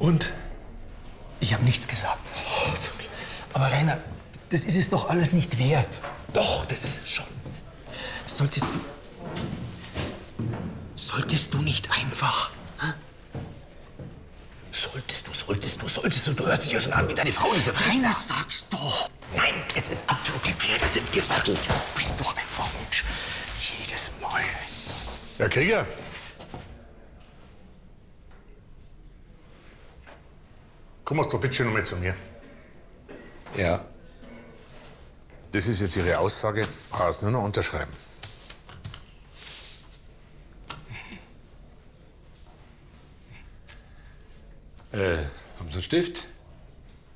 Und? Ich habe nichts gesagt. Oh, zum Glück. Aber Rainer, das ist es doch alles nicht wert. Doch, das ist es schon. Solltest du nicht einfach... Solltest du. Du hörst dich ja schon an wie deine Frau, diese Frau. Rainer, sag's doch. Nein, jetzt ist Abzug. Die Pferde sind gesattelt. Du bist doch einfach Mensch. Jedes Mal. Herr Krieger. Kommen Sie doch bitte noch mal zu mir. Ja. Das ist jetzt Ihre Aussage. Brauchst nur noch unterschreiben. Haben Sie einen Stift?